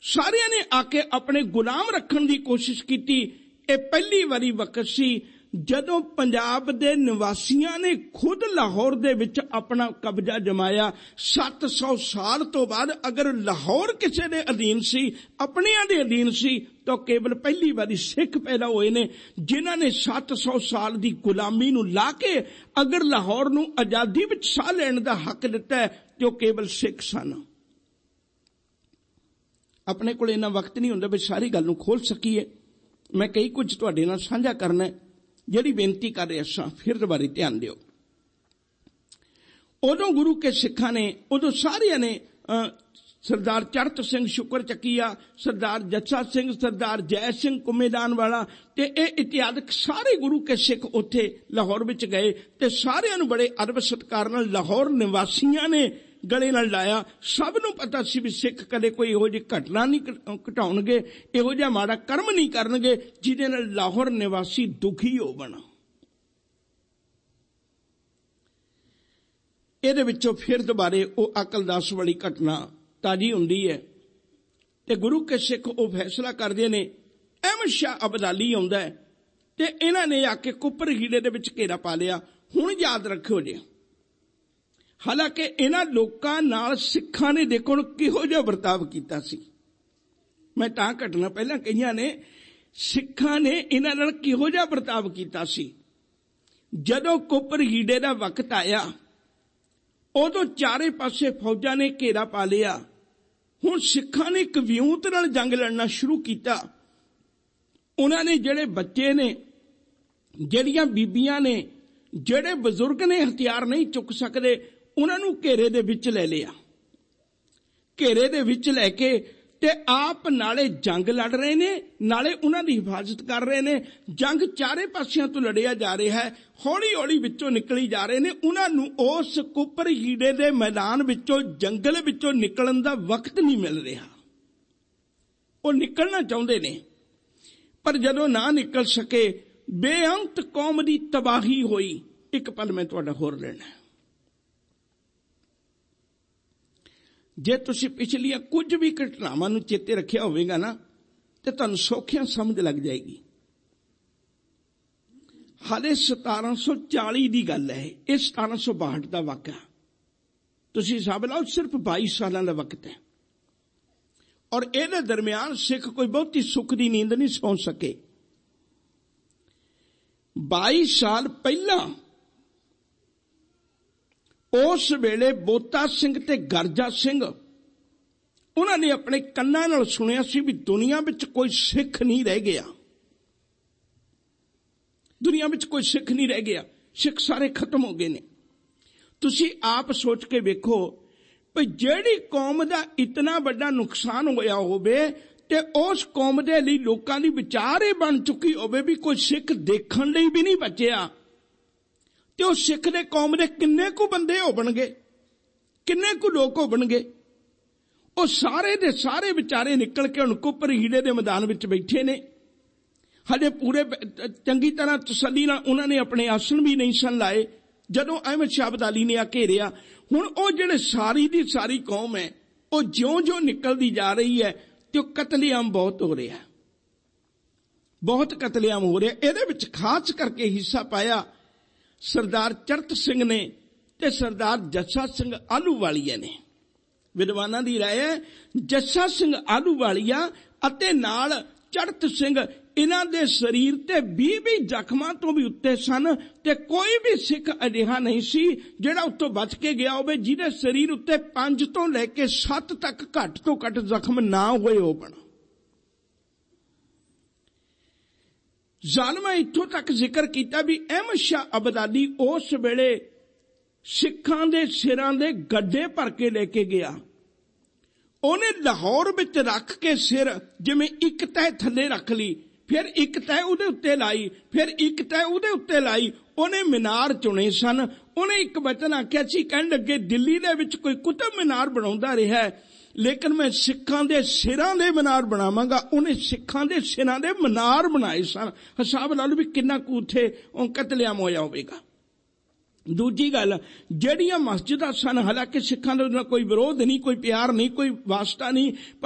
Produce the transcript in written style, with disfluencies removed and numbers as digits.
ਸਾਰਿਆਂ ਨੇ ਆ ਕੇ ਆਪਣੇ ਗੁਲਾਮ ਰੱਖਣ ਦੀ ਕੋਸ਼ਿਸ਼ ਕੀਤੀ। ਇਹ ਪਹਿਲੀ ਵਾਰੀ ਵਕਤ ਸੀ ਜਦੋਂ ਪੰਜਾਬ ਦੇ ਨਿਵਾਸੀਆਂ ਨੇ ਖੁਦ ਲਾਹੌਰ ਦੇ ਵਿੱਚ ਆਪਣਾ ਕਬਜ਼ਾ ਜਮਾਇਆ। 700 ਸਾਲ ਤੋਂ ਬਾਅਦ ਅਗਰ ਲਾਹੌਰ ਕਿਸੇ ਦੇ ਅਧੀਨ ਸੀ, ਆਪਣਿਆਂ ਦੇ ਅਧੀਨ ਸੀ, ਤਾਂ ਕੇਵਲ ਪਹਿਲੀ ਵਾਰੀ ਸਿੱਖ ਪੈਦਾ ਹੋਏ ਨੇ ਜਿਨ੍ਹਾਂ ਨੇ 700 ਸਾਲ ਦੀ ਗੁਲਾਮੀ ਨੂੰ ਲਾ ਕੇ ਅਗਰ ਲਾਹੌਰ ਨੂੰ ਆਜ਼ਾਦੀ ਵਿੱਚ ਸਾਹ ਲੈਣ ਦਾ ਹੱਕ ਦਿੱਤਾ ਹੈ, ਤੇ ਉਹ ਕੇਵਲ ਸਿੱਖ ਸਨ। ਆਪਣੇ ਕੋਲ ਇੰਨਾ ਵਕਤ ਨਹੀਂ ਹੁੰਦਾ ਵੀ ਸਾਰੀ ਗੱਲ ਨੂੰ ਖੋਲ ਸਕੀਏ। ਮੈਂ ਕਈ ਕੁਝ ਤੁਹਾਡੇ ਨਾਲ ਸਾਂਝਾ ਕਰਨਾ। ਜਿਹੜੀ ਬੇਨਤੀ ਕਰ ਰਿਹਾ ਸਾਂ, ਫਿਰ ਦੁਬਾਰੇ ਧਿਆਨ ਦਿਓ। ਉਦੋਂ ਗੁਰੂ ਕੇ ਸਿੱਖਾਂ ਨੇ, ਉਦੋਂ ਸਾਰਿਆਂ ਨੇ ਸਰਦਾਰ ਚੜ੍ਹਤ ਸਿੰਘ ਸ਼ੁਕਰ ਚੱਕੀਆ, ਸਰਦਾਰ ਜੱਸਾ ਸਿੰਘ, ਸਰਦਾਰ ਜੈ ਸਿੰਘ ਕੁੰਮੇਦਾਨ ਵਾਲਾ ਤੇ ਇਹ ਇਤਿਹਾਦਕ ਸਾਰੇ ਗੁਰੂ ਕੇ ਸਿੱਖ ਉੱਥੇ ਲਾਹੌਰ ਵਿੱਚ ਗਏ ਤੇ ਸਾਰਿਆਂ ਨੂੰ ਬੜੇ ਅਦਬ ਸਤਿਕਾਰ ਨਾਲ ਲਾਹੌਰ ਨਿਵਾਸੀਆਂ ਨੇ ਗਲੇ ਨਾਲ ਲਾਇਆ। ਸਭ ਨੂੰ ਪਤਾ ਸੀ ਵੀ ਸਿੱਖ ਕਦੇ ਕੋਈ ਇਹੋ ਜਿਹੀ ਘਟਨਾ ਨਹੀਂ ਘਟਾਉਣਗੇ, ਇਹੋ ਜਿਹਾ ਮਾੜਾ ਕਰਮ ਨਹੀਂ ਕਰਨਗੇ ਜਿਹਦੇ ਨਾਲ ਲਾਹੌਰ ਨਿਵਾਸੀ ਦੁਖੀ ਹੋਵਣ। ਇਹਦੇ ਵਿੱਚੋਂ ਫਿਰ ਦੁਬਾਰੇ ਉਹ ਅਕਲਦਾਸ ਵਾਲੀ ਘਟਨਾ ਤਾਜੀ ਹੁੰਦੀ ਹੈ ਤੇ ਗੁਰੂ ਕੇ ਸਿੱਖ ਉਹ ਫੈਸਲਾ ਕਰਦੇ ਨੇ। ਅਹਿਮਦ ਸ਼ਾਹ ਅਬਦਾਲੀ ਆਉਂਦਾ ਹੈ ਤੇ ਇਹਨਾਂ ਨੇ ਆ ਕੇ ਕੁੱਪਰ ਹੀੜੇ ਦੇ ਵਿੱਚ ਘੇਰਾ ਪਾ ਲਿਆ। ਹੁਣ ਯਾਦ ਰੱਖਿਓ ਜੀ, ਹਾਲਾਂਕਿ ਇਹਨਾਂ ਲੋਕਾਂ ਨਾਲ ਸਿੱਖਾਂ ਨੇ ਦੇਖੋ ਕਿਹੋ ਜਿਹਾ ਵਰਤਾਵ ਕੀਤਾ ਸੀ। ਮੈਂ ਤਾਂ ਘਟਨਾ ਪਹਿਲਾਂ ਕਹੀਆਂ ਨੇ, ਸਿੱਖਾਂ ਨੇ ਇਹਨਾਂ ਨਾਲ ਕਿਹੋ ਜਿਹਾ ਵਰਤਾਵ ਕੀਤਾ ਸੀ। ਜਦੋਂ ਕੁੱਪਰ ਹੀੜੇ ਦਾ ਵਕਤ ਆਇਆ, ਉਦੋਂ ਚਾਰੇ ਪਾਸੇ ਫੌਜਾਂ ਨੇ ਘੇਰਾ ਪਾ ਲਿਆ। ਹੁਣ ਸਿੱਖਾਂ ਨੇ ਇੱਕ ਵਿਉਂਤ ਨਾਲ ਜੰਗ ਲੜਨਾ ਸ਼ੁਰੂ ਕੀਤਾ। ਉਹਨਾਂ ਨੇ ਜਿਹੜੇ ਬੱਚੇ ਨੇ, ਜਿਹੜੀਆਂ ਬੀਬੀਆਂ ਨੇ, ਜਿਹੜੇ ਬਜ਼ੁਰਗ ਨੇ ਹਥਿਆਰ ਨਹੀਂ ਚੁੱਕ ਸਕਦੇ, ਉਹਨਾਂ ਨੂੰ ਘੇਰੇ ਦੇ ਵਿੱਚ ਲੈ ਲਿਆ। ਘੇਰੇ ਦੇ ਵਿੱਚ ਲੈ ਕੇ ਤੇ ਆਪ ਨਾਲੇ ਜੰਗ ਲੜ ਰਹੇ ਨੇ, ਨਾਲੇ ਉਹਨਾਂ ਦੀ ਹਿਫਾਜ਼ਤ ਕਰ ਰਹੇ ਨੇ। ਜੰਗ ਚਾਰੇ ਪਾਸਿਆਂ ਤੋਂ ਲੜਿਆ ਜਾ ਰਿਹਾ ਹੈ, ਹੌਲੀ ਹੌਲੀ ਵਿੱਚੋਂ ਨਿਕਲੀ ਜਾ ਰਹੇ ਨੇ। ਉਹਨਾਂ ਨੂੰ ਉਸ ਕੁੱਪਰ ਹੀੜੇ ਦੇ ਮੈਦਾਨ ਵਿੱਚੋਂ, ਜੰਗਲ ਵਿੱਚੋਂ ਨਿਕਲਣ ਦਾ ਵਕਤ ਨਹੀਂ ਮਿਲ ਰਿਹਾ। ਉਹ ਨਿਕਲਣਾ ਚਾਹੁੰਦੇ ਨੇ, ਪਰ ਜਦੋਂ ਨਾ ਨਿਕਲ ਸਕੇ, ਬੇਅੰਤ ਕੌਮ ਦੀ ਤਬਾਹੀ ਹੋਈ। ਇੱਕ ਪਲ ਮੈਂ ਤੁਹਾਡਾ ਹੋਰ ਲੈਣਾ। ਜੇ ਤੁਸੀਂ ਪਿਛਲੀਆਂ ਕੁਝ ਵੀ ਘਟਨਾਵਾਂ ਨੂੰ ਚੇਤੇ ਰੱਖਿਆ ਹੋਵੇਗਾ ਨਾ, ਤੇ ਤੁਹਾਨੂੰ ਸੌਖਿਆਂ ਸਮਝ ਲੱਗ ਜਾਏਗੀ। ਹਾਲੇ 1740 ਦੀ ਗੱਲ ਹੈ, ਇਹ 1762 ਦਾ ਵਾਕਿਆ। ਤੁਸੀਂ ਹਿਸਾਬ ਲਾਓ, ਸਿਰਫ 22 ਸਾਲਾਂ ਦਾ ਵਕਤ ਹੈ। ਔਰ ਇਹਦੇ ਦਰਮਿਆਨ ਸਿੱਖ ਕੋਈ ਬਹੁਤੀ ਸੁੱਖ ਦੀ ਨੀਂਦ ਨਹੀਂ ਸੌਂ ਸਕੇ। 22 ਸਾਲ ਪਹਿਲਾਂ ਉਸ ਵੇਲੇ ਬੋਤਾ ਸਿੰਘ ਤੇ ਗਰਜਾ ਸਿੰਘ, ਉਹਨਾਂ ਨੇ ਆਪਣੇ ਕੰਨਾਂ ਨਾਲ ਸੁਣਿਆ ਸੀ ਵੀ ਦੁਨੀਆ ਵਿੱਚ ਕੋਈ ਸਿੱਖ ਨਹੀਂ ਰਹਿ ਗਿਆ। ਦੁਨੀਆ ਵਿੱਚ ਕੋਈ ਸਿੱਖ ਨਹੀਂ ਰਹਿ ਗਿਆ, ਸਿੱਖ ਸਾਰੇ ਖਤਮ ਹੋ ਗਏ ਨੇ। ਤੁਸੀਂ ਆਪ ਸੋਚ ਕੇ ਵੇਖੋ ਵੀ ਜਿਹੜੀ ਕੌਮ ਦਾ ਇਤਨਾ ਵੱਡਾ ਨੁਕਸਾਨ ਹੋਇਆ ਹੋਵੇ ਤੇ ਉਸ ਕੌਮ ਦੇ ਲਈ ਲੋਕਾਂ ਦੀ ਵਿਚਾਰ ਇਹ ਬਣ ਚੁੱਕੀ ਹੋਵੇ ਵੀ ਕੋਈ ਸਿੱਖ ਦੇਖਣ ਲਈ ਵੀ ਨਹੀਂ ਬਚਿਆ, ਤੇ ਉਹ ਸਿੱਖ ਦੇ ਕੌਮ ਦੇ ਕਿੰਨੇ ਕੁ ਬੰਦੇ ਹੋਣਗੇ, ਕਿੰਨੇ ਕੁ ਲੋਕ ਹੋਣਗੇ। ਉਹ ਸਾਰੇ ਦੇ ਸਾਰੇ ਵਿਚਾਰੇ ਨਿਕਲ ਕੇ ਹੁਣ ਕੁੱਪਰ ਹੀੜੇ ਦੇ ਮੈਦਾਨ ਵਿੱਚ ਬੈਠੇ ਨੇ। ਹਜੇ ਪੂਰੇ ਚੰਗੀ ਤਰ੍ਹਾਂ ਤਸੱਲੀ ਨਾਲ ਉਹਨਾਂ ਨੇ ਆਪਣੇ ਆਸਣ ਵੀ ਨਹੀਂ ਸਨ ਲਾਏ ਜਦੋਂ ਅਹਿਮਦ ਸ਼ਾਹ ਅਬਦਾਲੀ ਨੇ ਆ ਘੇਰਿਆ। ਹੁਣ ਉਹ ਜਿਹੜੇ ਸਾਰੀ ਦੀ ਸਾਰੀ ਕੌਮ ਹੈ, ਉਹ ਜਿਉਂ-ਜਿਉਂ ਨਿਕਲਦੀ ਜਾ ਰਹੀ ਹੈ ਤੇ ਉਹ ਕਤਲੇਆਮ ਬਹੁਤ ਹੋ ਰਿਹਾ, ਬਹੁਤ ਕਤਲੇਆਮ ਹੋ ਰਿਹਾ। ਇਹਦੇ ਵਿੱਚ ਖਾਸ ਕਰਕੇ ਹਿੱਸਾ ਪਾਇਆ ਸਰਦਾਰ ਚੜ੍ਹਤ ਸਿੰਘ ਨੇ ਤੇ ਸਰਦਾਰ ਜੱਸਾ ਸਿੰਘ ਆਹਲੂਵਾਲੀਆ ਨੇ। ਵਿਦਵਾਨਾਂ ਦੀ ਰਾਏ ਹੈ ਜੱਸਾ ਸਿੰਘ ਆਹਲੂਵਾਲੀਆ ਅਤੇ ਨਾਲ ਚੜ੍ਹਤ ਸਿੰਘ, ਇਹਨਾਂ ਦੇ ਸਰੀਰ ਤੇ 20 ਜ਼ਖਮਾਂ ਤੋਂ ਵੀ ਉੱਤੇ ਸਨ ਤੇ ਕੋਈ ਵੀ ਸਿੱਖ ਅਜਿਹਾ ਨਹੀਂ ਸੀ ਜਿਹੜਾ ਉੱਤੋਂ ਬਚ ਕੇ ਗਿਆ ਹੋਵੇ ਜਿਹਦੇ ਸਰੀਰ ਉੱਤੇ 5 ਤੋਂ ਲੈ ਕੇ 7 ਤੱਕ ਘੱਟ ਤੋਂ ਘੱਟ ਜ਼ਖਮ ਨਾ ਹੋਏ ਹੋਣ। ਜ਼ਾਲਮਾਂ ਇੱਥੋਂ ਤੱਕ ਜ਼ਿਕਰ ਕੀਤਾ ਵੀ ਅਹਿਮਦ ਸ਼ਾਹ ਅਬਦਾਲੀ ਉਸ ਵੇਲੇ ਸਿੱਖਾਂ ਦੇ ਸਿਰਾਂ ਦੇ ਗੱਡੇ ਭਰ ਕੇ ਲੈ ਕੇ ਗਿਆ। ਉਹਨੇ ਲਾਹੌਰ ਵਿੱਚ ਰੱਖ ਕੇ ਸਿਰ ਜਿਵੇਂ ਇੱਕ ਤਹਿ ਥੱਲੇ ਰੱਖ ਲਈ, ਫਿਰ ਇੱਕ ਤਹਿ ਉਹਦੇ ਉੱਤੇ ਲਾਈ, ਫਿਰ ਇੱਕ ਤਹਿ ਉਹਦੇ ਉੱਤੇ ਲਾਈ। ਉਹਨੇ ਮੀਨਾਰ ਚੁਣੇ ਸਨ। ਉਹਨੇ ਇੱਕ ਵਚਨ ਆਖਿਆ ਸੀ, ਕਹਿਣ ਲੱਗੇ ਦਿੱਲੀ ਦੇ ਵਿੱਚ ਕੋਈ ਕੁਤਬ ਮੀਨਾਰ ਬਣਾਉਂਦਾ ਰਿਹਾ ਹੈ, ਲੇਕਿਨ ਮੈਂ ਸਿੱਖਾਂ ਦੇ ਸਿਰਾਂ ਦੇ ਮੀਨਾਰ ਬਣਾਵਾਂਗਾ। ਉਹਨੇ ਸਿੱਖਾਂ ਦੇ ਸਿਰਾਂ ਦੇ ਮੀਨਾਰ ਬਣਾਏ ਸਨ। ਹਿਸਾਬ ਲਾ ਲਓ ਵੀ ਕਿੰਨਾ ਕੁ ਉੱਥੇ ਕਤਲੇਆਮ ਹੋਇਆ ਹੋਵੇਗਾ। ਦੂਜੀ ਗੱਲ, ਜਿਹੜੀਆਂ ਮਸਜਿਦਾਂ ਸਨ, ਹਾਲਾਂਕਿ ਸਿੱਖਾਂ ਦਾ ਕੋਈ ਵਿਰੋਧ ਨਹੀਂ, ਕੋਈ ਪਿਆਰ ਨਹੀਂ, ਕੋਈ ਵਾਸਤਾ ਨਹੀਂ,